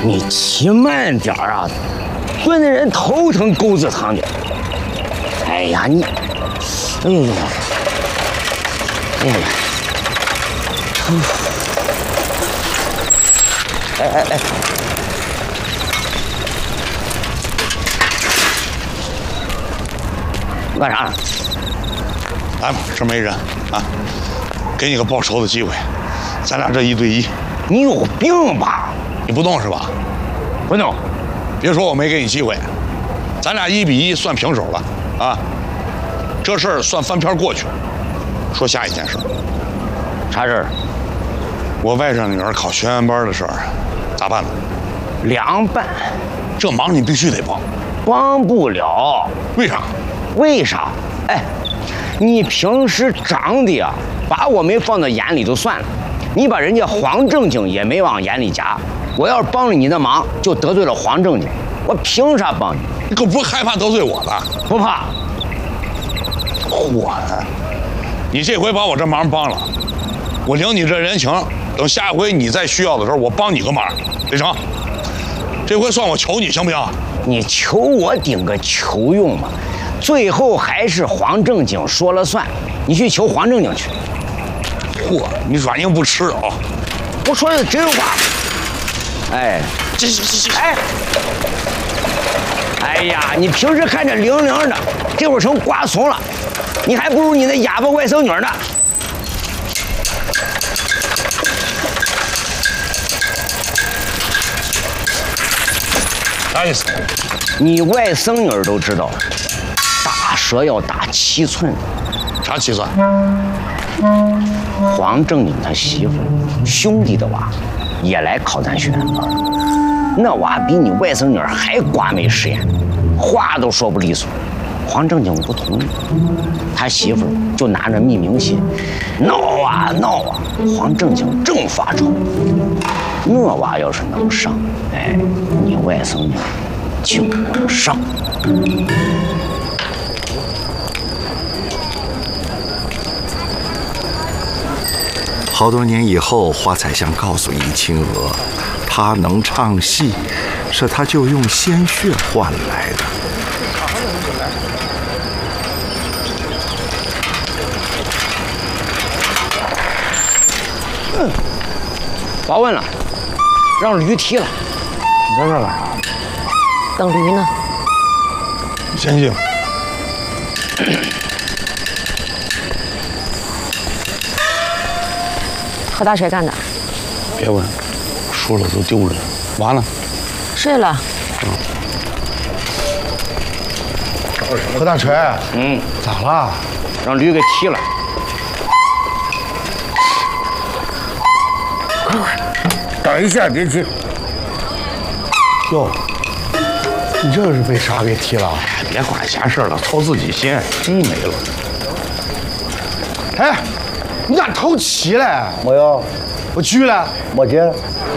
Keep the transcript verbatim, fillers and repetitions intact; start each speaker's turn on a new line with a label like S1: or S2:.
S1: 你骑慢点啊，炖的人头疼狗子疼的。哎呀，你，哎呀，哎呀，哎哎哎，干啥？
S2: 来吧，这没人啊，给你个报仇的机会，咱俩这一对一。
S1: 你有病吧？
S2: 你不动是吧？
S1: 不动。
S2: 别说我没给你机会，咱俩一比一算平手了啊！这事儿算翻篇过去。说下一件事。
S1: 啥事儿？
S2: 我外甥女儿考学员班的事儿，咋办呢？
S1: 凉拌。
S2: 这忙你必须得帮。
S1: 帮不了。
S2: 为啥？
S1: 为啥？哎，你平时长得啊，把我没放到眼里就算了，你把人家黄正经也没往眼里夹。我要是帮了你的忙，就得罪了黄正经，我凭啥帮你？
S2: 你可不害怕得罪我了？
S1: 不怕。
S2: 我，你这回把我这忙帮了，我领你这人情，等下回你再需要的时候，我帮你个忙，得成？这回算我求你，行不行？
S1: 你求我顶个球用嘛！最后还是黄正经说了算，你去求黄正经去。
S2: 嚯，你软硬不吃啊！
S1: 我说的真话。哎，
S2: 这这这
S1: 哎，哎呀，你平时看着灵灵的，这会儿成瓜怂了，你还不如你那哑巴外甥女呢。
S2: 啥意思？
S1: 你外甥女都知道，打蛇要打七寸。
S2: 啥七寸？
S1: 黄正经他媳妇兄弟的娃也来考咱学员班，那娃比你外甥女还瓜没实验，话都说不利索。黄正经不同意，他媳妇就拿着匿名信闹啊闹啊，黄正经正发愁。那娃要是能上，哎，你外甥女就能上。
S3: 好多年以后，花彩香告诉易清娥，她能唱戏，是她就用鲜血换来的。
S1: 嗯，报问了，让驴踢了。
S2: 你在这儿干啥？
S4: 等驴呢。
S2: 你先进。
S4: 何大锤干的？
S2: 别问，说了都丢人。完了，
S4: 睡了。
S2: 嗯。
S5: 何大锤，
S1: 嗯，
S5: 咋了？
S1: 让驴给踢了。
S5: 快快，等一下，别急。哟，你这是被啥给踢了？
S2: 哎，别管闲事了，操自己心，鸡没了。
S5: 哎，你咋偷骑嘞？
S6: 没有，
S5: 我去了。
S6: 没接。